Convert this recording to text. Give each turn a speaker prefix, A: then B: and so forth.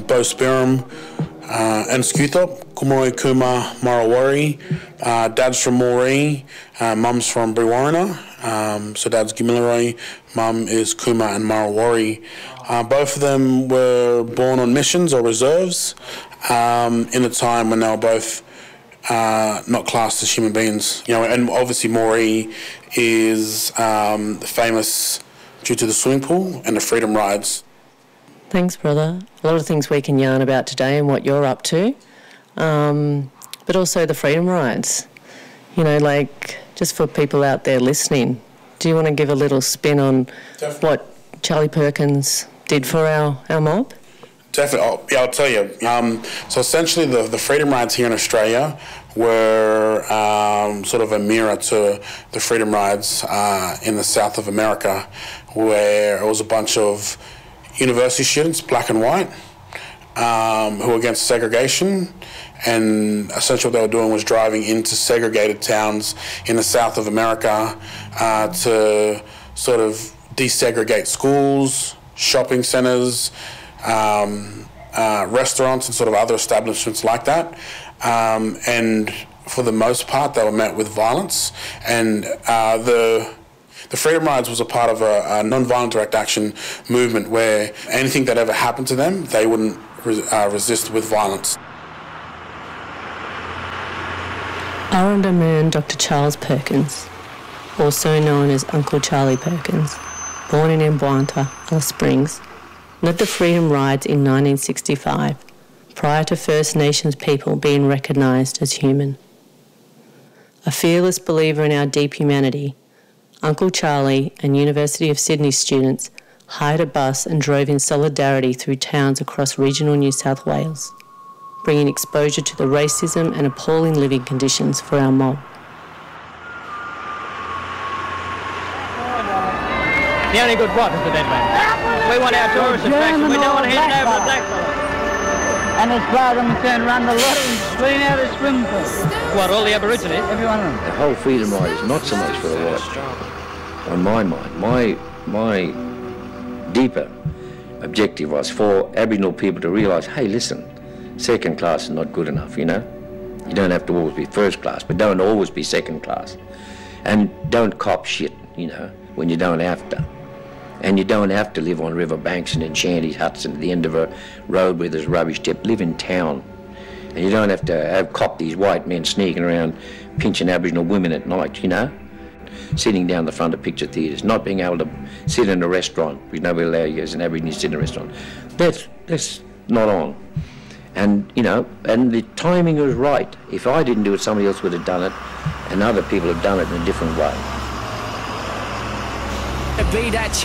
A: Spirum and Scuthop, Kumoi Kuma Marawari. Dad's from Moree, mum's from Brewarrina. So dad's Gimilaroi, mum is Kuma and Marawari. Both of them were born on missions or reserves in a time when they were both not classed as human beings. And obviously Moree is famous due to the swimming pool and the freedom rides.
B: Thanks, brother. A lot of things we can yarn about today and what you're up to, but also the freedom rides. Just for people out there listening, do you want to give a little spin on what Charlie Perkins did for our mob?
A: Definitely. I'll tell you. So essentially the freedom rides here in Australia were sort of a mirror to the freedom rides in the south of America, where it was a bunch of university students, black and white, who were against segregation, and essentially what they were doing was driving into segregated towns in the south of America to sort of desegregate schools, shopping centres, restaurants and sort of other establishments like that. And for the most part, they were met with violence. And the Freedom Rides was a part of a non-violent direct action movement where anything that ever happened to them, they wouldn't resist with violence.
B: Arundel Dr. Charles Perkins, also known as Uncle Charlie Perkins, born in Mbwanta, Alice Springs, led the Freedom Rides in 1965, prior to First Nations people being recognised as human. A fearless believer in our deep humanity, Uncle Charlie and University of Sydney students hired a bus and drove in solidarity through towns across regional New South Wales, bringing exposure to the racism and appalling living conditions for our mob.
C: The only good what is the dead man? We want our tourist attraction. We don't want to hand it over to black fellas.
D: And as far as I'm concerned, run the lot and clean out the swimming pool.
C: What, all the Aborigines?
D: Every one of them.
E: The whole Freedom Ride is not so much for the white. On my mind, my deeper objective was for Aboriginal people to realise, hey, listen, second class is not good enough, You don't have to always be first class, but don't always be second class. And don't cop shit, when you don't have to. And you don't have to live on riverbanks and in shanty huts and at the end of a road where there's rubbish tip. Live in town. And you don't have to cop these white men sneaking around pinching Aboriginal women at night, Sitting down the front of picture theatres, not being able to sit in a restaurant, because nobody allows you as an Aborigine to sit in a restaurant. That's not on. And, and the timing was right. If I didn't do it, somebody else would have done it, and other people have done it in a different way.
F: Be that